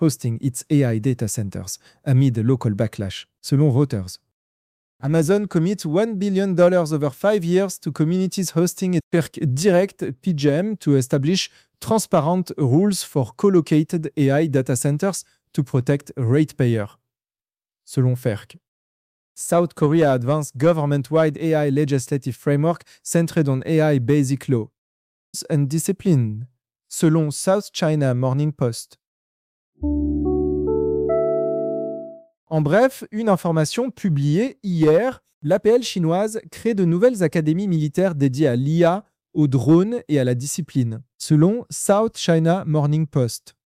hosting its AI data centers amid local backlash, selon Reuters. Amazon commits $1 billion over 5 years to communities hosting its FERC Direct PJM to establish transparent rules for co-located AI data centers to protect ratepayers, selon FERC. South Korea advanced government-wide AI legislative framework centered on AI basic law and discipline, selon South China Morning Post. En bref, une information publiée hier, l'APL chinoise crée de nouvelles académies militaires dédiées à l'IA, aux drones et à la discipline, selon South China Morning Post.